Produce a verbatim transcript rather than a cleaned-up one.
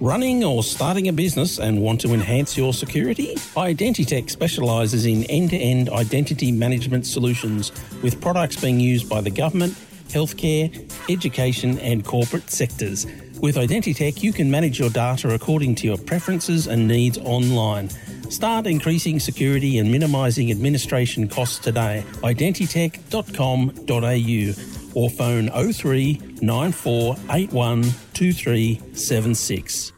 Running or starting a business and want to enhance your security? Identitech specialises in end-to-end identity management solutions with products being used by the government, healthcare, education and corporate sectors. With Identitech, you can manage your data according to your preferences and needs online. Start increasing security and minimising administration costs today. identitech dot com dot a u or phone oh three nine four eight one two three seven six.